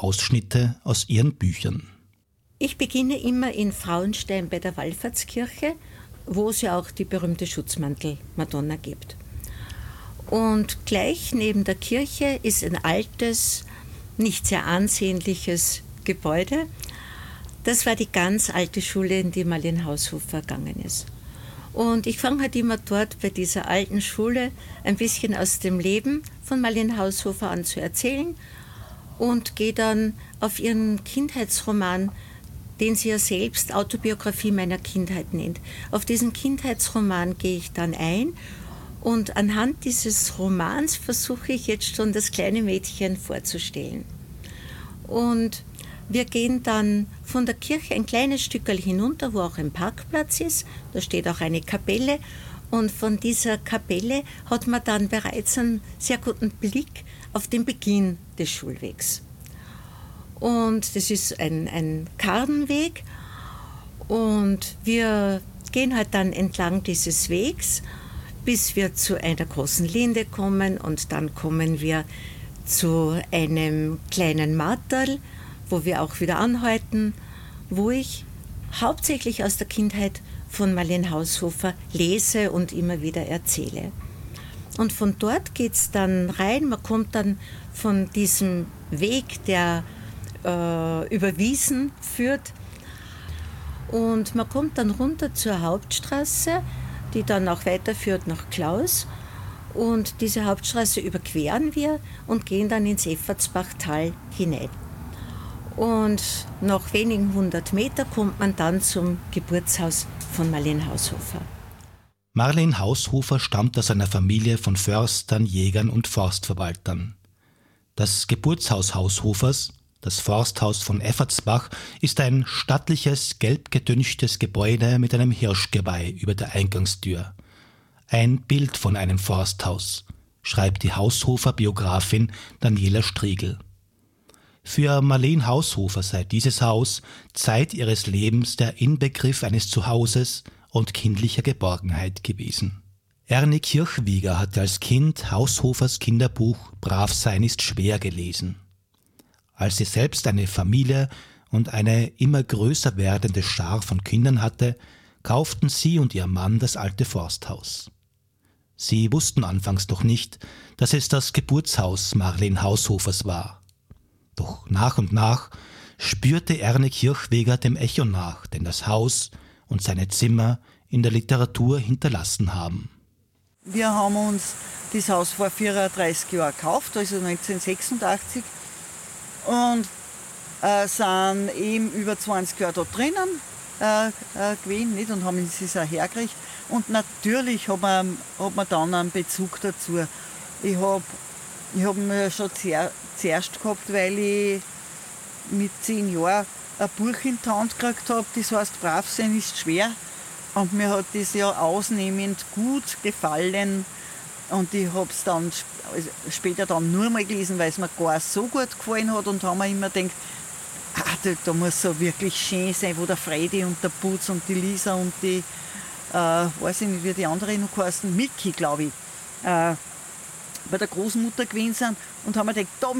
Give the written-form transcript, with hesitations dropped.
Ausschnitte aus ihren Büchern. Ich beginne immer in Frauenstein bei der Wallfahrtskirche, wo es ja auch die berühmte Schutzmantel-Madonna gibt. Und gleich neben der Kirche ist ein altes, nicht sehr ansehnliches Gebäude. Das war die ganz alte Schule, in die Marlene Haushofer gegangen ist. Und ich fange halt immer dort bei dieser alten Schule ein bisschen aus dem Leben von Marlene Haushofer an zu erzählen und gehe dann auf ihren Kindheitsroman, den sie ja selbst Autobiografie meiner Kindheit nennt. Auf diesen Kindheitsroman gehe ich dann ein und anhand dieses Romans versuche ich jetzt schon das kleine Mädchen vorzustellen. Und wir gehen dann von der Kirche ein kleines Stückchen hinunter, wo auch ein Parkplatz ist. Da steht auch eine Kapelle. Und von dieser Kapelle hat man dann bereits einen sehr guten Blick auf den Beginn des Schulwegs. Und das ist ein Karrenweg. Und wir gehen halt dann entlang dieses Wegs, bis wir zu einer großen Linde kommen. Und dann kommen wir zu einem kleinen Marterl, wo wir auch wieder anhalten, wo ich hauptsächlich aus der Kindheit von Marlene Haushofer lese und immer wieder erzähle. Und von dort geht es dann rein, man kommt dann von diesem Weg, der über Wiesen führt, und man kommt dann runter zur Hauptstraße, die dann auch weiterführt nach Klaus. Und diese Hauptstraße überqueren wir und gehen dann ins Effertsbachtal hinein. Und nach wenigen 100 Meter kommt man dann zum Geburtshaus von Marlene Haushofer. Marlene Haushofer stammt aus einer Familie von Förstern, Jägern und Forstverwaltern. Das Geburtshaus Haushofers, das Forsthaus von Effertsbach, ist ein stattliches, gelb gedünchtes Gebäude mit einem Hirschgeweih über der Eingangstür. Ein Bild von einem Forsthaus, schreibt die Haushofer-Biografin Daniela Striegel. Für Marlene Haushofer sei dieses Haus Zeit ihres Lebens der Inbegriff eines Zuhauses und kindlicher Geborgenheit gewesen. Ernie Kirchwieger hatte als Kind Haushofers Kinderbuch Brav sein ist schwer gelesen. Als sie selbst eine Familie und eine immer größer werdende Schar von Kindern hatte, kauften sie und ihr Mann das alte Forsthaus. Sie wussten anfangs noch nicht, dass es das Geburtshaus Marlene Haushofers war. Doch nach und nach spürte Ernie Kirchweger dem Echo nach, denn das Haus und seine Zimmer in der Literatur hinterlassen haben. Wir haben uns das Haus vor 34 Jahren gekauft, also 1986, und sind eben über 20 Jahre da drinnen gewesen, nicht? Und haben uns das auch hergekriegt. Und natürlich hat man dann einen Bezug dazu. Ich hab mir schon zuerst gehabt, weil ich mit 10 Jahren ein Buch in die Hand gekriegt habe, das heißt Brav sein ist schwer. Und mir hat das ja ausnehmend gut gefallen. Und ich habe es dann später dann nur mal gelesen, weil es mir gar so gut gefallen hat. Und haben mir immer gedacht, da muss so wirklich schön sein, wo der Freddy und der Putz und die Lisa und die, weiß ich nicht, wie die andere noch heißen, Miki, glaube ich, bei der Großmutter gewesen sind. Und haben mir gedacht, da